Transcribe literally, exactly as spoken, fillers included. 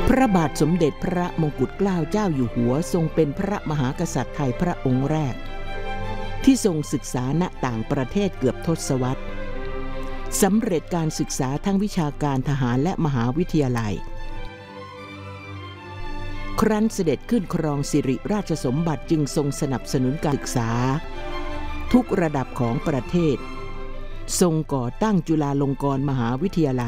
พระบาทสมเด็จพระมงกุฎเกล้าเจ้าอยู่หัวทรงเป็นพระมหากษัตริย์ไทยพระองค์แรกที่ทรงศึกษาณต่างประเทศเกือบทศวรรษสำเร็จการศึกษาทั้งวิชาการทหารและมหาวิทยาลัยครั้นเสด็จขึ้นครองสิริราชสมบัติจึงทรงสนับสนุนการศึกษาทุกระดับของประเทศทรงก่อตั้งจุฬาลงกรณ์มหาวิทยาลัย